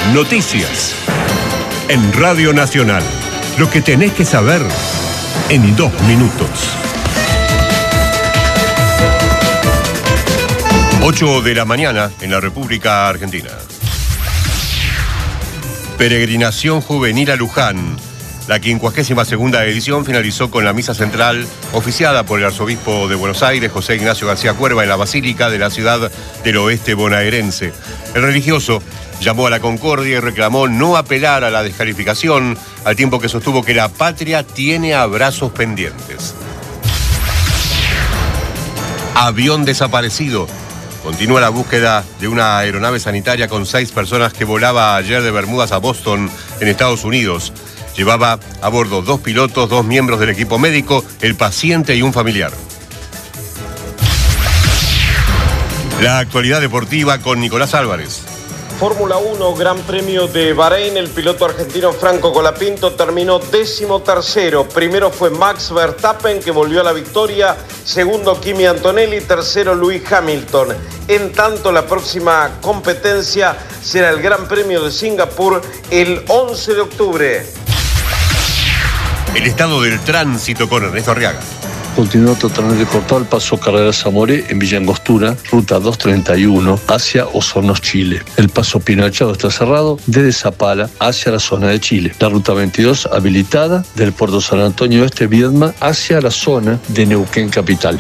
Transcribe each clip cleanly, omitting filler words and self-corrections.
Noticias. En Radio Nacional. Lo que tenés que saber en 2 minutos. 8 de la mañana en la República Argentina. Peregrinación juvenil a Luján. La 52ª edición finalizó con la misa central oficiada por el arzobispo de Buenos Aires, José Ignacio García Cuerva, en la Basílica de la ciudad del oeste bonaerense. El religioso llamó a la concordia y reclamó no apelar a la descalificación, al tiempo que sostuvo que la patria tiene abrazos pendientes. Avión desaparecido. Continúa la búsqueda de una aeronave sanitaria con 6 personas que volaba ayer de Bermudas a Boston, en Estados Unidos. Llevaba a bordo 2 pilotos, 2 miembros del equipo médico, el paciente y un familiar. La actualidad deportiva con Nicolás Álvarez. Fórmula 1, Gran Premio de Bahrein, el piloto argentino Franco Colapinto terminó 13º. Primero fue Max Verstappen, que volvió a la victoria. Segundo, Kimi Antonelli. Tercero, Lewis Hamilton. En tanto, la próxima competencia será el Gran Premio de Singapur el 11 de octubre. El estado del tránsito con Ernesto Arriaga. Continúa totalmente cortado el paso Carrera Zamoré en Villa Angostura, ruta 231, hacia Osorno, Chile. El paso Pinachado está cerrado desde Zapala hacia la zona de Chile. La ruta 22 habilitada del puerto San Antonio Este Viedma hacia la zona de Neuquén capital.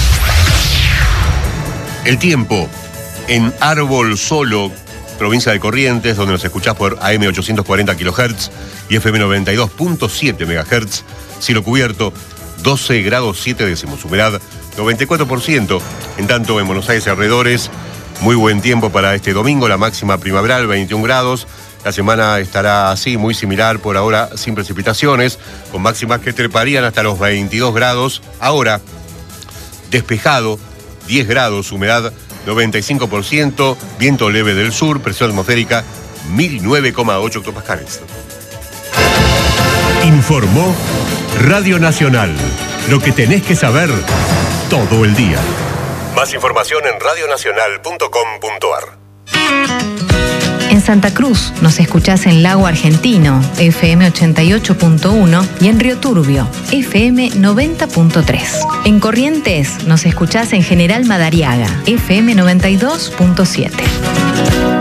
El tiempo en Árbol Solo, provincia de Corrientes, donde nos escuchás por AM 840 kHz y FM 92.7 MHz, cielo cubierto, 12 grados 7 décimos, humedad 94%. En tanto, en Buenos Aires y alrededores, muy buen tiempo para este domingo, la máxima primaveral, 21 grados. La semana estará así, muy similar, por ahora sin precipitaciones, con máximas que treparían hasta los 22 grados. Ahora, despejado, 10 grados, humedad 95%, viento leve del sur, presión atmosférica 1009,8 hectopascales. Informó Radio Nacional. Lo que tenés que saber todo el día. Más información en radionacional.com.ar. En Santa Cruz nos escuchás en Lago Argentino, FM 88.1, y en Río Turbio, FM 90.3. En Corrientes nos escuchás en General Madariaga, FM 92.7.